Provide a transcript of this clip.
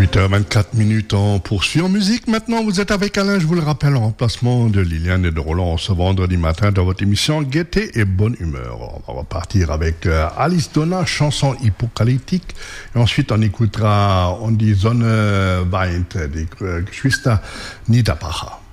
8h24 on poursuit en musique. Maintenant, vous êtes avec Alain, je vous le rappelle, en remplacement de Liliane et de Roland ce vendredi matin dans votre émission Gaieté et Bonne Humeur. On va repartir avec Alice Donna, chanson hypocalyptique. Et ensuite, on écoutera On die Sonne weint, die Geschwister Niederbacher.